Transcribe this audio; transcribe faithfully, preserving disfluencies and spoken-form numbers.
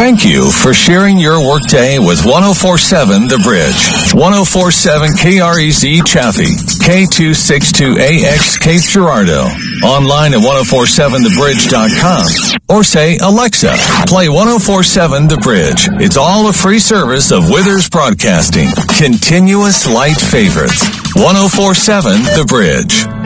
Thank you for sharing your workday with one oh four point seven The Bridge. one oh four point seven K R E C Chaffee, K two sixty-two A X Cape Girardeau. Online at ten forty-seven the bridge dot com. Or say, Alexa, play ten forty-seven The Bridge. It's all a free service of Withers Broadcasting. Continuous light favorites. ten forty-seven The Bridge.